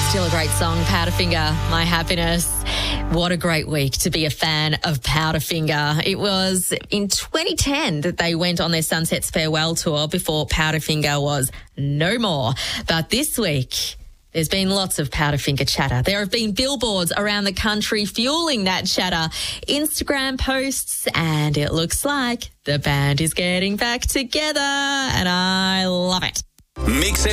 Still a great song, Powderfinger, My Happiness. What a great week to be a fan of Powderfinger. It was in 2010 that they went on their Sunsets Farewell Tour before Powderfinger was no more. But this week, there's been lots of Powderfinger chatter. There have been billboards around the country fueling that chatter, Instagram posts, and it looks like the band is getting back together, and I love it. Mix